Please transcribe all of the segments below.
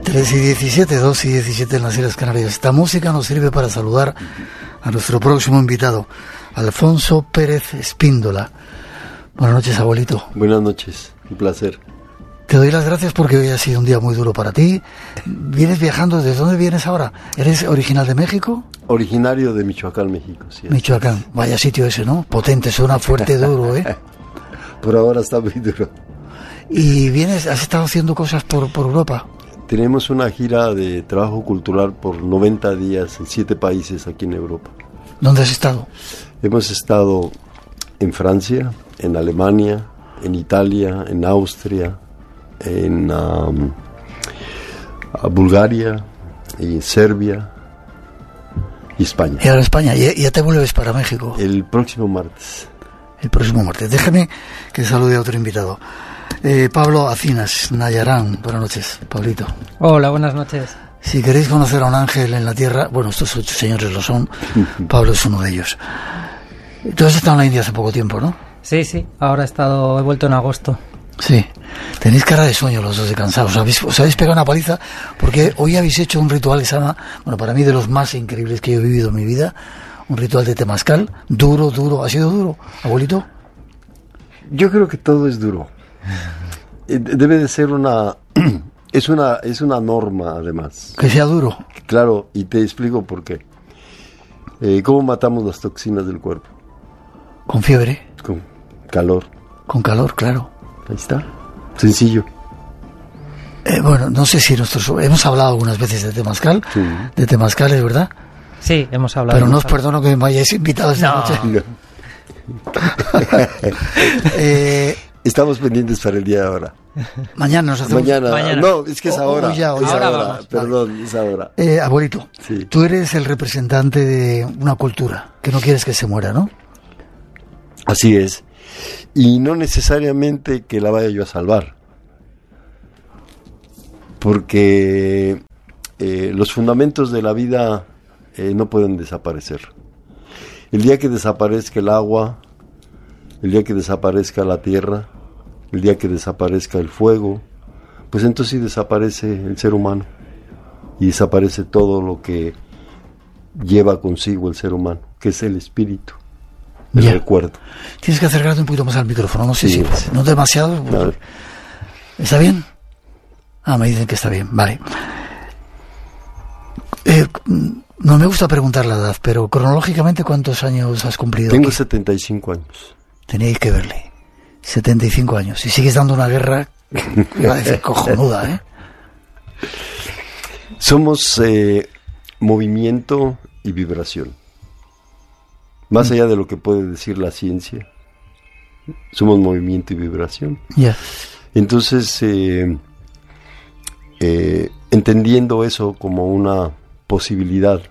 3:17, 2:17 en las Islas Canarias. Esta música nos sirve para saludar a nuestro próximo invitado, Alfonso Pérez Espíndola. Buenas noches, abuelito. Buenas noches, un placer. Te doy las gracias porque hoy ha sido un día muy duro para ti. ¿Vienes viajando? ¿Desde dónde vienes ahora? ¿Eres original de México? Originario de Michoacán, México, sí. Michoacán, vaya sitio ese, ¿no? Potente, suena fuerte, duro, ¿eh? Por ahora está muy duro. ¿Y vienes, has estado haciendo cosas por Europa? Tenemos una gira de trabajo cultural por 90 días en 7 países aquí en Europa. ¿Dónde has estado? Hemos estado en Francia, en Alemania, en Italia, en Austria, en Bulgaria, y Serbia y España. Y ahora España, ya te vuelves para México. El próximo martes. El próximo martes. Déjame que salude a otro invitado. Pablo Acinas, Nayarán. Buenas noches, Pablito. Hola, buenas noches. Si queréis conocer a un ángel en la tierra, bueno, estos 8 señores lo son, Pablo es uno de ellos. Tú has estado en la India hace poco tiempo, ¿no? Sí, ahora he vuelto en agosto. Sí, tenéis cara de sueño los dos, de cansados. Os habéis pegado una paliza porque hoy habéis hecho un ritual que se llama, bueno, para mí de los más increíbles que yo he vivido en mi vida, un ritual de temazcal, duro, ¿ha sido duro, abuelito? Yo creo que todo es duro. Debe de ser es una norma, además. Que sea duro. Claro, y te explico por qué. ¿Cómo matamos las toxinas del cuerpo? Con fiebre. Con calor. Con calor, claro. Ahí está. Sencillo. Bueno, no sé si hemos hablado algunas veces de temazcal. Sí. De temazcales, ¿verdad? Sí, hemos hablado. Pero no os perdono que me hayáis invitado esta noche. No. Estamos pendientes para el día de ahora. Mañana nos hacemos. Mañana. No, es que es ahora. Hoy ahora. Vamos. Perdón, es ahora. Abuelito, sí. Tú eres el representante de una cultura que no quieres que se muera, ¿no? Así es. Y no necesariamente que la vaya yo a salvar. Porque los fundamentos de la vida no pueden desaparecer. El día que desaparezca el agua, el día que desaparezca la tierra, el día que desaparezca el fuego, pues entonces sí desaparece el ser humano y desaparece todo lo que lleva consigo el ser humano, que es el espíritu, el recuerdo. Tienes que acercarte un poquito más al micrófono, no sé si no demasiado. Claro. ¿Está bien? Me dicen que está bien, vale. No me gusta preguntar la edad, pero cronológicamente, ¿cuántos años has cumplido? Tengo aquí? 75 años. Tenéis que verle. 75 años. Y sigues dando una guerra, iba a decir, cojonuda, ¿eh? Somos movimiento y vibración. Más allá de lo que puede decir la ciencia, somos movimiento y vibración. Ya. Entonces, entendiendo eso como una posibilidad,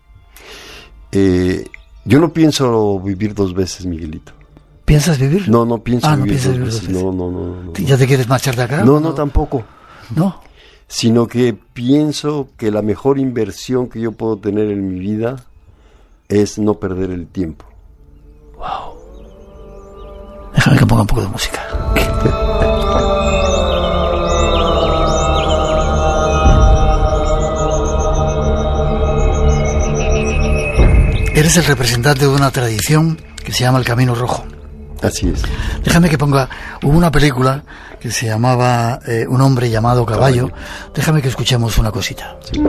yo no pienso vivir 2 veces, Miguelito. ¿Piensas vivir? No pienso vivir, no piensas dos vivir veces. 2 veces. No. ¿Ya te quieres marchar de acá? No, tampoco. ¿No? Sino que pienso que la mejor inversión que yo puedo tener en mi vida es no perder el tiempo. Wow. Déjame que ponga un poco de música. Eres el representante de una tradición que se llama el Camino Rojo. Así es. Déjame que ponga... Hubo una película que se llamaba Un hombre llamado Caballo. Déjame que escuchemos una cosita. Sí.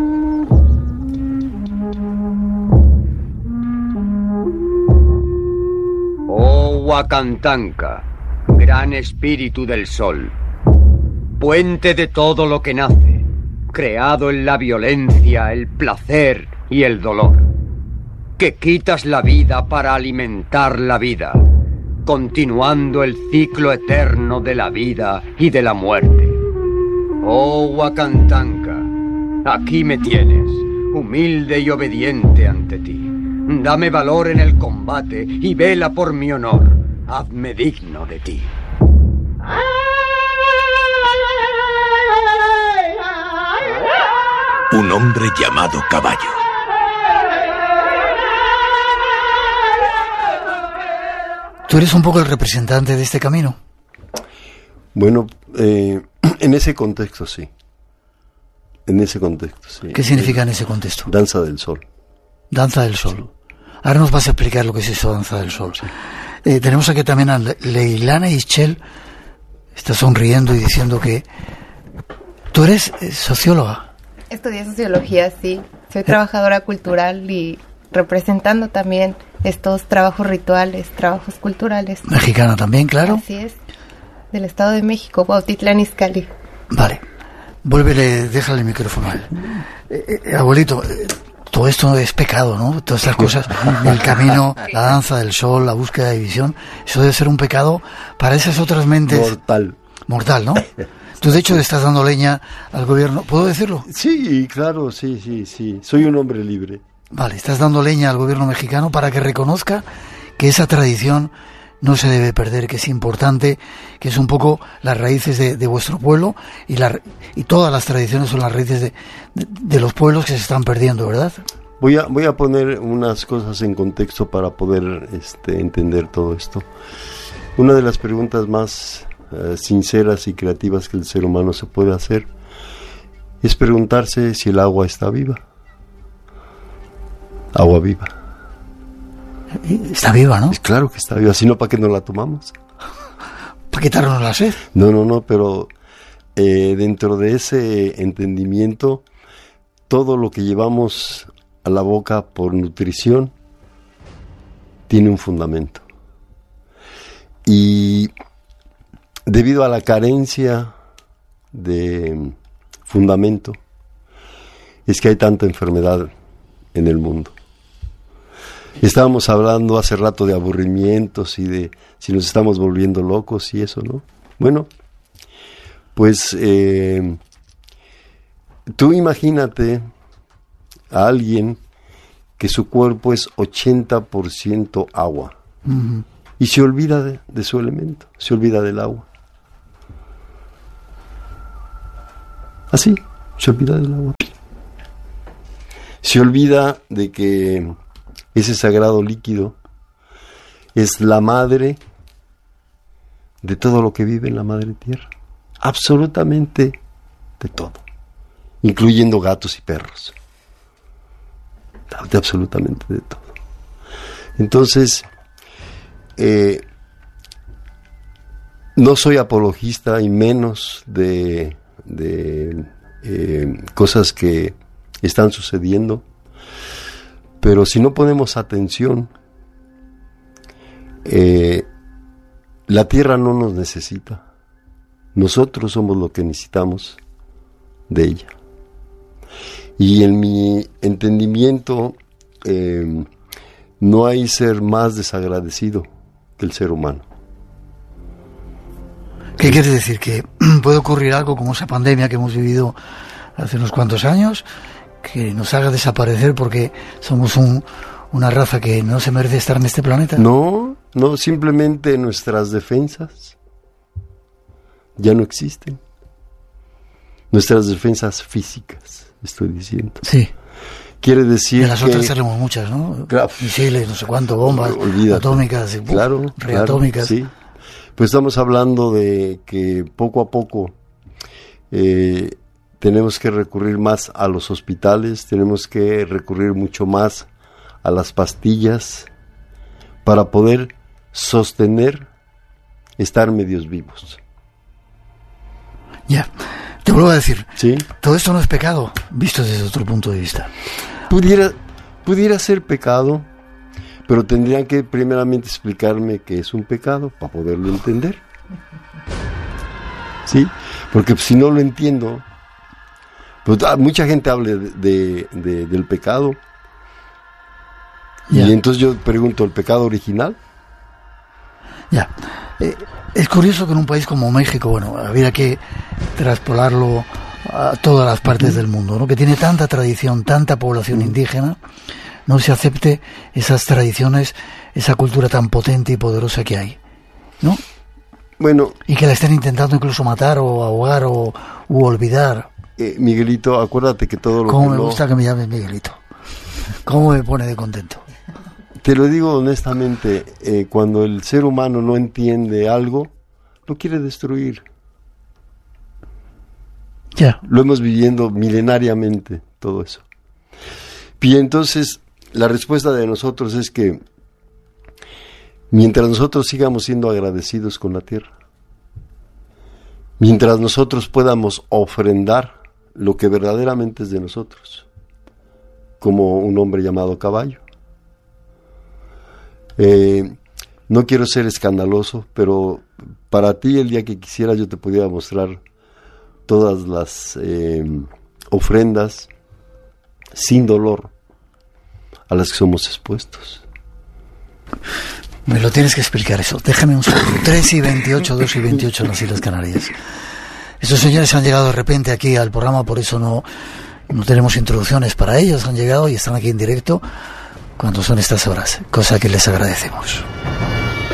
Oh Huacantanca, gran espíritu del sol, puente de todo lo que nace, creado en la violencia, el placer y el dolor, que quitas la vida para alimentar la vida, continuando el ciclo eterno de la vida y de la muerte. Oh Huacantanca, aquí me tienes, humilde y obediente ante ti. Dame valor en el combate y vela por mi honor. Hazme digno de ti. Un hombre llamado Caballo. ¿Tú eres un poco el representante de este camino? Bueno, en ese contexto sí. En ese contexto, sí. ¿Qué significa en ese contexto? Danza del sol. Danza del sol. Ahora nos vas a explicar lo que es eso, danza del sol. Tenemos aquí también a Leilana Ischel. Está sonriendo y diciendo que tú eres socióloga. Estudié sociología, sí. Soy trabajadora cultural y representando también estos trabajos rituales, trabajos culturales. Mexicana también, claro. Así es. Del Estado de México, Cuautitlán Izcalli. Vale. Vuélvele, déjale el micrófono a él. Abuelito, todo esto es pecado, ¿no? Todas estas cosas, el camino, la danza del sol, la búsqueda de visión, eso debe ser un pecado para esas otras mentes. Mortal, ¿no? Tú, de hecho, le estás dando leña al gobierno. ¿Puedo decirlo? Sí, claro, sí. Soy un hombre libre. Vale, estás dando leña al gobierno mexicano para que reconozca que esa tradición no se debe perder, que es importante, que es un poco las raíces de vuestro pueblo y todas las tradiciones son las raíces de los pueblos que se están perdiendo, ¿verdad? Voy a poner unas cosas en contexto para poder entender todo esto. Una de las preguntas más sinceras y creativas que el ser humano se puede hacer es preguntarse si el agua está viva. Agua viva. Está viva, ¿no? Claro que está viva, si no, ¿para qué no la tomamos? ¿Para quitarnos la sed? No, pero dentro de ese entendimiento, todo lo que llevamos a la boca por nutrición tiene un fundamento. Y debido a la carencia de fundamento, es que hay tanta enfermedad en el mundo. Estábamos hablando hace rato de aburrimientos y de si nos estamos volviendo locos y eso, ¿no? Bueno, pues tú imagínate a alguien que su cuerpo es 80% agua. Uh-huh. Y se olvida de su elemento, se olvida del agua. Así, se olvida del agua. Se olvida de que ese sagrado líquido es la madre de todo lo que vive en la madre tierra. Absolutamente de todo. Incluyendo gatos y perros. De absolutamente de todo. Entonces, no soy apologista y menos de cosas que están sucediendo, pero si no ponemos atención, la tierra no nos necesita, nosotros somos lo que necesitamos de ella. Y en mi entendimiento no hay ser más desagradecido que el ser humano. ¿Qué quiere decir? ¿Que puede ocurrir algo como esa pandemia que hemos vivido hace unos cuantos años, que nos haga desaparecer porque somos una raza que no se merece estar en este planeta? No, simplemente nuestras defensas ya no existen. Nuestras defensas físicas, estoy diciendo. Sí. Quiere decir de las que otras tenemos muchas, ¿no? Claro, misiles, no sé cuánto, bombas atómicas, reatómicas. Sí. Pues estamos hablando de que poco a poco tenemos que recurrir más a los hospitales, tenemos que recurrir mucho más a las pastillas para poder sostener estar medios vivos. Ya, te vuelvo a decir, ¿sí? Todo esto no es pecado, visto desde otro punto de vista. Pudiera ser pecado, pero tendrían que primeramente explicarme qué es un pecado para poderlo entender. ¿Sí? Porque si no lo entiendo, pues mucha gente habla del pecado. Ya. Y entonces yo pregunto, ¿el pecado original? Ya. Es curioso que en un país como México, bueno, habría que traspolarlo a todas las partes del mundo, ¿no? Que tiene tanta tradición, tanta población indígena, no se acepte esas tradiciones, esa cultura tan potente y poderosa que hay, ¿no? Bueno. Y que la estén intentando incluso matar o ahogar u olvidar. Miguelito, acuérdate que todo lo ¿Cómo que me gusta que me llames Miguelito? ¿Cómo me pone de contento? Te lo digo honestamente, cuando el ser humano no entiende algo, lo quiere destruir. Ya. Lo hemos viviendo milenariamente, todo eso. Y entonces, la respuesta de nosotros es que mientras nosotros sigamos siendo agradecidos con la tierra, mientras nosotros podamos ofrendar lo que verdaderamente es de nosotros, como un hombre llamado Caballo. No quiero ser escandaloso, pero para ti el día que quisiera yo te pudiera mostrar todas las ofrendas sin dolor a las que somos expuestos. Me lo tienes que explicar eso. Déjame un segundo. 3:28, 2:28 en las Islas Canarias. Estos señores han llegado de repente aquí al programa, por eso no tenemos introducciones para ellos. Han llegado y están aquí en directo cuando son estas horas, cosa que les agradecemos.